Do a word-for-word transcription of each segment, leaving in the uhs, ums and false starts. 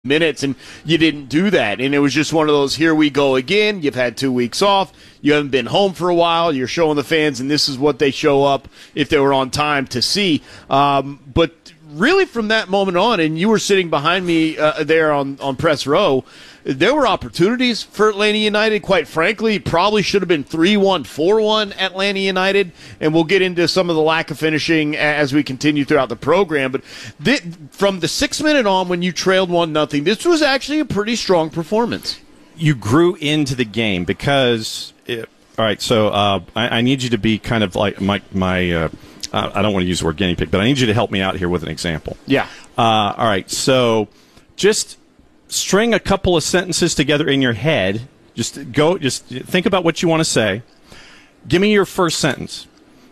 minutes, and you didn't do that. And it was just one of those, here we go again. You've had two weeks off. You haven't been home for a while. You're showing the fans, and this is what they show up if they were on time to see. Um, but really from that moment on, and you were sitting behind me uh, there on, on press row, there were opportunities for Atlanta United. Quite frankly, probably should have been three one, four one Atlanta United, and we'll get into some of the lack of finishing as we continue throughout the program. But th- from the sixth minute on, when you trailed one nothing, this was actually a pretty strong performance. You grew into the game because, it, all right, so uh, I, I need you to be kind of like my, my uh, I don't want to use the word guinea pig, but I need you to help me out here with an example. Yeah. Uh, all right, so just string a couple of sentences together in your head. Just go. Just think about what you want to say. Give me your first sentence.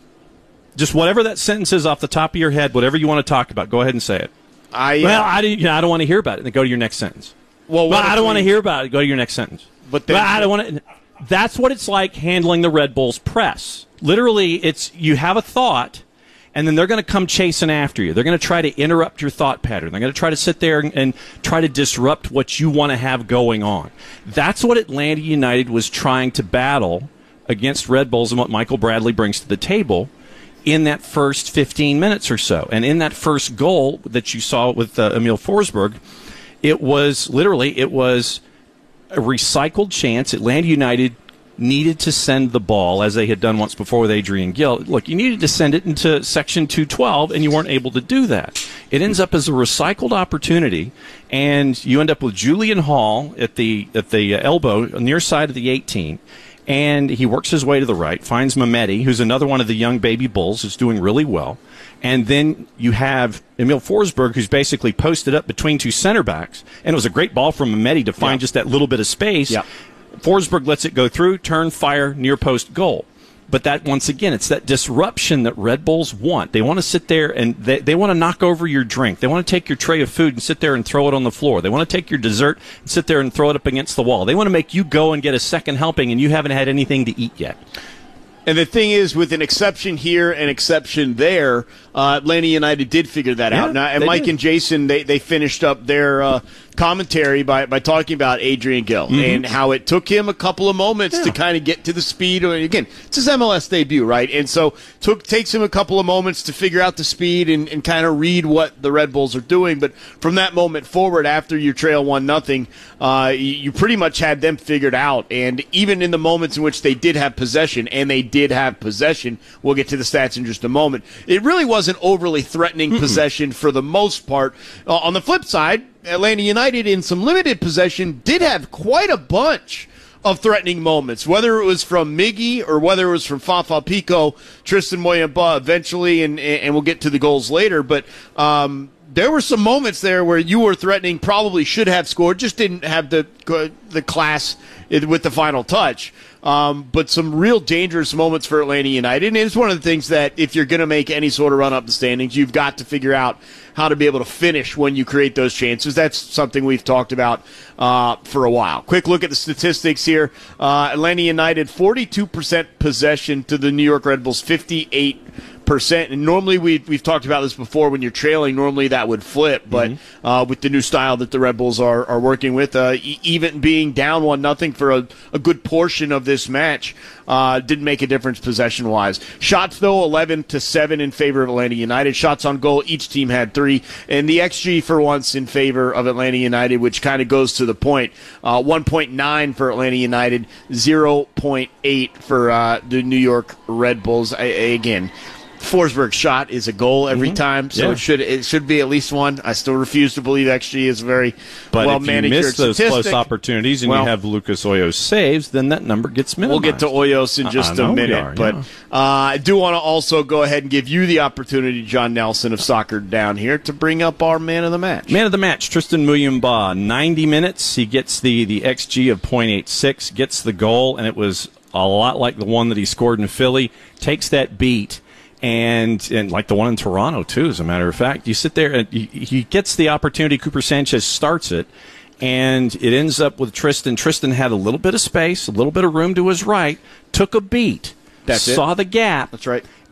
Just whatever that sentence is off the top of your head, whatever you want to talk about, go ahead and say it. I, uh, well, I, you know, I don't want to hear about it. Then go to your next sentence. Well, well I don't want to hear about it. Go to your next sentence. But then, well, I don't want to. That's what it's like handling the Red Bulls press. Literally, it's you have a thought, and then they're going to come chasing after you. They're going to try to interrupt your thought pattern. They're going to try to sit there and, and try to disrupt what you want to have going on. That's what Atlanta United was trying to battle against Red Bulls and what Michael Bradley brings to the table in that first fifteen minutes or so. And in that first goal that you saw with uh, Emil Forsberg, it was literally, it was a recycled chance. Atlanta United needed to send the ball, as they had done once before with Adrian Gill. Look, you needed to send it into Section two twelve, and you weren't able to do that. It ends up as a recycled opportunity, and you end up with Julian Hall at the at the elbow, near side of the eighteen, and he works his way to the right, finds Mehmeti, who's another one of the young baby Bulls, who's doing really well. And then you have Emil Forsberg, who's basically posted up between two center backs, and it was a great ball from Mehmeti to find yeah. just that little bit of space. Yeah. Forsberg lets it go through, turn, fire, near post goal. But that, once again, it's that disruption that Red Bulls want. They want to sit there and they, they want to knock over your drink. They want to take your tray of food and sit there and throw it on the floor. They want to take your dessert and sit there and throw it up against the wall. They want to make you go and get a second helping, and you haven't had anything to eat yet. And the thing is, with an exception here and exception there, uh, Atlanta United did figure that yeah, out. Now, and Mike did. and Jason, they, they finished up their uh, commentary by, by talking about Adrian Gill mm-hmm. and how it took him a couple of moments yeah. to kind of get to the speed. Again, it's his M L S debut, right? And so took takes him a couple of moments to figure out the speed and, and kind of read what the Red Bulls are doing. But from that moment forward, after you trail one nothing, uh, you, you pretty much had them figured out. And even in the moments in which they did have possession, and they did have possession, we'll get to the stats in just a moment, it really wasn't overly threatening Mm-mm. possession for the most part. Uh, on the flip side, Atlanta United, in some limited possession, did have quite a bunch of threatening moments, whether it was from Miggy or whether it was from Fafa Pico, Tristan Moyamba eventually, and, and we'll get to the goals later. But um, there were some moments there where you were threatening, probably should have scored, just didn't have the the class with the final touch. Um, but some real dangerous moments for Atlanta United. And it's one of the things that if you're going to make any sort of run up the standings, you've got to figure out how to be able to finish when you create those chances. That's something we've talked about uh, for a while. Quick look at the statistics here. Uh, Atlanta United, forty-two percent possession to the New York Red Bulls, fifty-eight percent. And normally we've, we've talked about this before, when you're trailing, normally that would flip. But mm-hmm. uh, with the new style that the Red Bulls are, are working with, uh, e- even being down one nothing for a, a good portion of this match, uh, didn't make a difference possession-wise. Shots, though, eleven to seven in favor of Atlanta United. Shots on goal, each team had three. And the X G for once in favor of Atlanta United, which kind of goes to the point. Uh, one point nine for Atlanta United, zero point eight for uh, the New York Red Bulls. I, again, Forsberg's shot is a goal every mm-hmm. time, so yeah. it should it should be at least one. I still refuse to believe X G is a very but well manicured But if you miss those statistic. close opportunities and well, you have Lucas Hoyos saves, then that number gets minimized. We'll get to Hoyos in just uh, a minute, are, but yeah. uh, I do want to also go ahead and give you the opportunity, John Nelson of Soccer Down here, to bring up our man of the match. Man of the match, Tristan Muyumba. ninety minutes, he gets the, the X G of point eight six, gets the goal, and it was a lot like the one that he scored in Philly. Takes that beat. And and like the one in Toronto, too, as a matter of fact. You sit there, and he, he gets the opportunity. Cooper Sanchez starts it, and it ends up with Tristan. Tristan had a little bit of space, a little bit of room to his right, took a beat, That's saw it. the gap. That's right.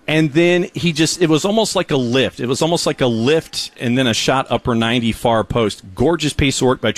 And then he just, it was almost like a lift. It was almost like a lift and then a shot upper ninety far post. Gorgeous piece of work by